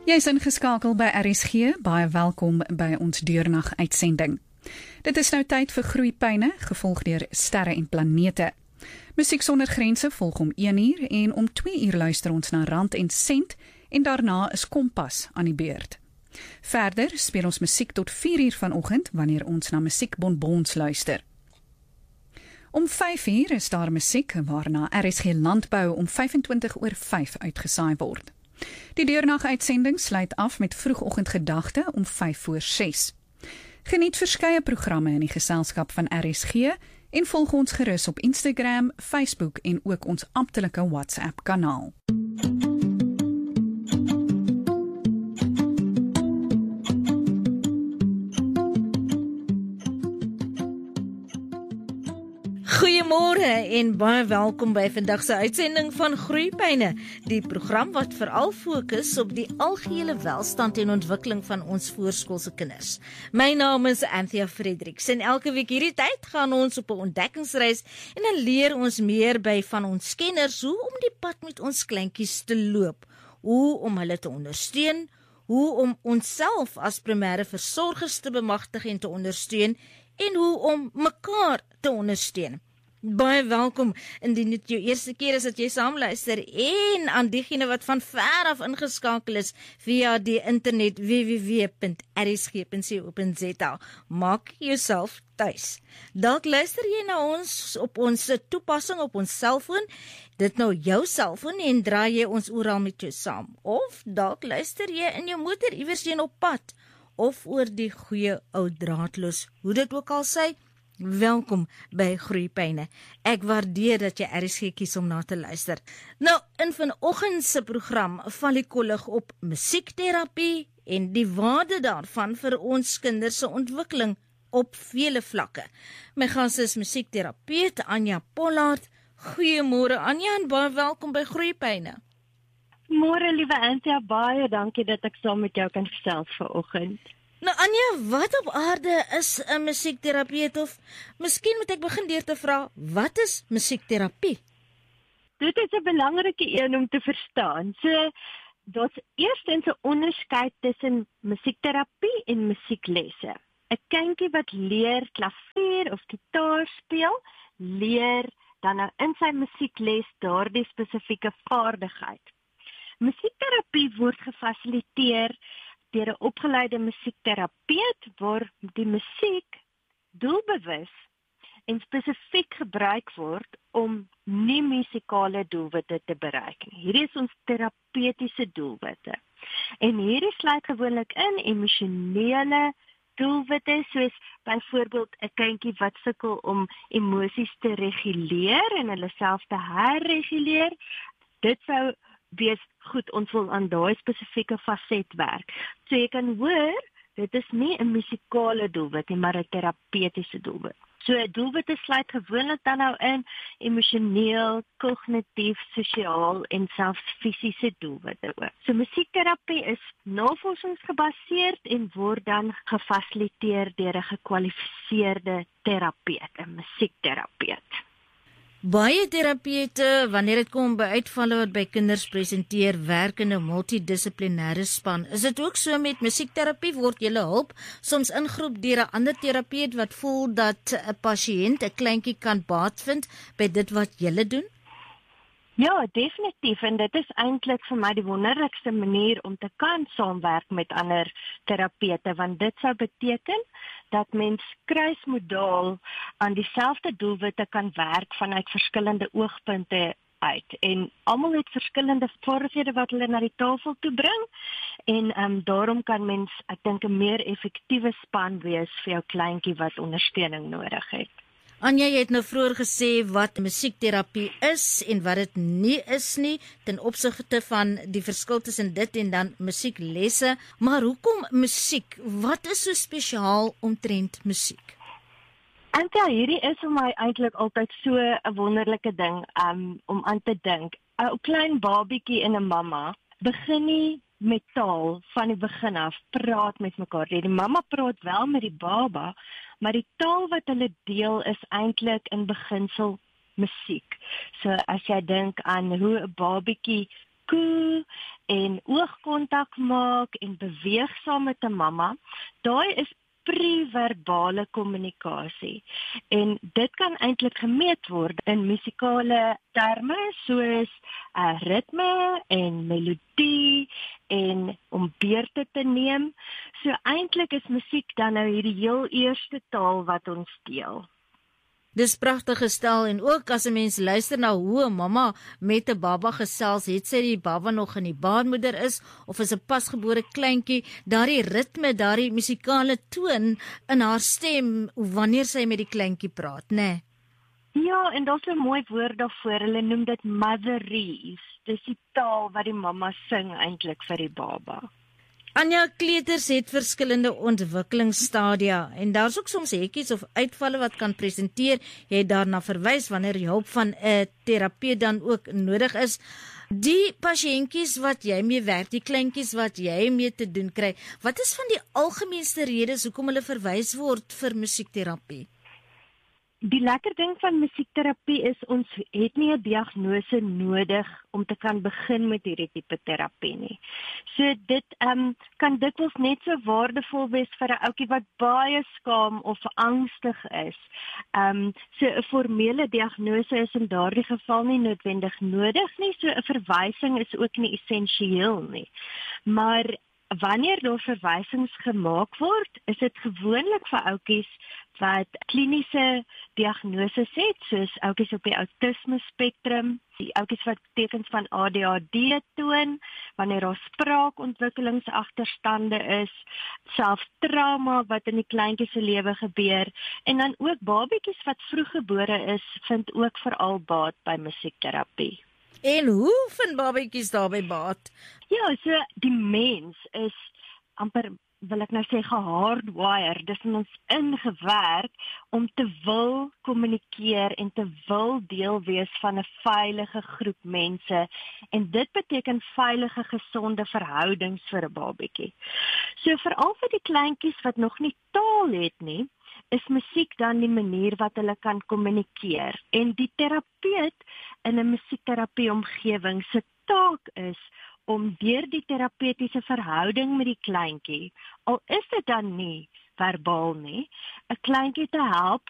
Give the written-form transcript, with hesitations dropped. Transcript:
Jy is ingeskakel by RSG, baie welkom by ons deurnag uitsending. Dit is nou tyd vir Groeipyne, gevolg deur Sterre en Planete. Musiek sonder grense volg om 1 uur en om 2 uur luister ons na Rand en Sent en daarna is Kompas aan die beurt. Verder speel ons musiek tot 4 uur vanoggend wanneer ons na musiekbonbons luister. Om 5 uur is daar musiek waarna RSG Landbou om 5:25 uitgesaai word. Die deurnag-uitsending sluit af met vroegoggendgedagte om 5:06. Geniet verskeie programme in die geselskap van RSG en volg ons gerus op Instagram, Facebook en ook ons amptelike WhatsApp-kanaal. Goeiemôre en baie welkom by vandag se uitsending van Groeipyne, die program wat veral fokus op die algehele welstand en ontwikkeling van ons voorskoolse kinders. My naam is Anthea Fredericks en elke week hierdie tyd gaan ons op 'n ontdekkingsreis en dan leer ons meer by van ons kenners hoe om die pad met ons kleintjies te loop, hoe om hulle te ondersteun, hoe om onsself as primêre versorgers te bemagtig en te ondersteun en hoe om mekaar te ondersteun. Baie welkom indien dit jou eerste keer is dat jy saamluister en aan diegene wat van ver af ingeskakel is via die internet www.rsg.co.za. Maak jouself tuis. Dalk luister jy na ons op ons toepassing op ons selfoon, dit nou jou selfoon en draai jy ons oral met jou saam. Of dalk luister jy in jou motor iewers heen op pad of oor die goeie ou draadloos, hoe dit ook al sê. Welkom by Groeipyne. Ek waardeer dat jy RSG kies om na te luister. Nou, in vanoggend se program val die kollig op musiekterapie en die waarde daarvan vir ons kinders se ontwikkeling op vele vlakke. My gas is musiekterapeut Anja Pollard. Goeiemôre Anja en baie welkom by Groeipyne. Môre liewe Anthea, baie dankie dat ek saam met jou kan gesels vanoggend. Nou Anja, wat op aarde is 'n musiekterapeut of miskien moet ek begin deur te vra, wat is musiekterapie? Dit is 'n belangrike een om te verstaan. So, daar's eerstens 'n onderskeid tussen musiekterapie en musieklesse. 'n Kindjie wat leer klavier of gitaar speel, leer dan nou in sy musiekles daardie spesifieke vaardigheid. Musiekterapie word gefasiliteer deur 'n opgeleide musiekterapeut waar die musiek doelbewus en spesifiek gebruik word om nie musikale doelwitte te bereik nie. Hierdie is ons terapeutiese doelwitte. En hierdie sluit gewoonlik in emosionele doelwitte soos byvoorbeeld 'n kindjie wat sukkel om emosies te reguleer en hulle self te herreguleer. Dit sou wees goed, ons wil aan daai spesifieke faset werk. So jy kan hoor, dit is nie 'n musikale doelwit nie, maar 'n terapeutiese doelwit. So 'n doelwit sluit gewoonlik dan nou in emosioneel, kognitief, sosiaal en selfs fisiese doelwitte ook. So musiekterapie is navorsingsgebaseerd en word dan gefasiliteer deur 'n gekwalifiseerde terapeut, 'n musiekterapeut. Baie terapeute, wanneer dit kom by uitvalle wat by kinders presenteer, werk in 'n multidissiplinêre span. Is dit ook so met musiekterapie? Word julle hulp soms ingeroep deur 'n ander terapeut wat voel dat 'n pasiënt, 'n kleintjie kan baat vind by dit wat julle doen? Ja, definitief. En dit is eintlik vir my die wonderlikste manier om te kan saamwerk met ander terapeute, want dit sou beteken dat mens kruismodaal aan dieselfde doelwitte kan werk vanuit verskillende oogpunte uit. En almal het verskillende vaardighede wat hulle na die tafel toe bring. En daarom kan mens, ek dink, 'n meer effektiewe span wees vir jou kleintjie wat ondersteuning nodig het. Anja, jy het nou vroeër gesê wat musiekterapie is en wat dit nie is nie, ten opsigte van die verskil tussen dit en dan musieklesse. Maar hoekom musiek? Wat is so spesiaal omtrent musiek? Anthea, hierdie is vir my eintlik altyd so 'n wonderlike ding om aan te dink. 'n Klein babietjie en 'n mamma begin nie met taal van die begin af praat met mekaar. Die mamma praat wel met die baba, maar die taal wat hulle deel is eintlik in beginsel musiek. So as jy dink aan hoe 'n babietjie koe en oogkontak maak en beweeg saam met 'n mamma, daai is pre-verbale kommunikasie. En dit kan eintlik gemeet word in musikale terme soos ritme en melodie en om beurte te neem. So eintlik is musiek dan nou hierdie heel eerste taal wat ons deel. Dis pragtig gestel en ook as 'n mens luister na hoe 'n mamma met 'n baba gesels, het sy die baba nog in die baarmoeder is of is 'n pasgebore kleintjie, daardie ritme, daardie musikale toon in haar stem wanneer sy met die kleintjie praat, né? Nee. Ja, en daar's 'n mooi woord daarvoor. Hulle noem dit motherese. Dis die taal wat die mamma sing eintlik vir die baba. Anja, kleuters het verskillende ontwikkelingsstadia en daar's ook soms hekkies of uitvalle wat kan presenteer. Jy het daarna verwys wanneer die hulp van 'n terapeut dan ook nodig is. Die pasiëntjies wat jy mee werk, die kleintjies wat jy mee te doen kry, wat is van die algemeenste redes hoekom hulle verwys word vir musiekterapie? Die lekker ding van musiekterapie is ons het nie 'n diagnose nodig om te kan begin met hierdie tipe terapie nie. So dit kan dikwels net so waardevol wees vir 'n ouetjie wat baie skaam of angstig is. So 'n formele diagnose is in daardie geval nie noodwendig nodig nie, so 'n verwysing is ook nie essensieel nie. Maar wanneer daar verwysings gemaak word, is dit gewoonlik vir ouetjies wat kliniese diagnoses het, soos ouetjies op die autisme spektrum, die ouetjies wat tekens van ADHD toon, wanneer daar spraakontwikkelingsagterstande is, selfs trauma wat in die kleintjie se lewe gebeur, en dan ook babatjies wat vroeggebore is, vind ook veral baat by musiekterapie. En hoe vind babatjies daarby baat? Ja, so die mens is amper, wil ek nou sê, gehardwire, dis in ons ingewerk om te wil kommunikeer en te wil deel wees van 'n veilige groep mense, en dit beteken veilige, gesonde verhoudings vir 'n babatjie. So veral vir die kleintjies wat nog nie taal het nie, is musiek dan die manier wat hulle kan kommunikeer. En die terapeut in 'n musiekterapie omgewing se taak is om deur die terapeutiese verhouding met die kleintjie, al is dit dan nie verbaal nie, 'n kleintjie te help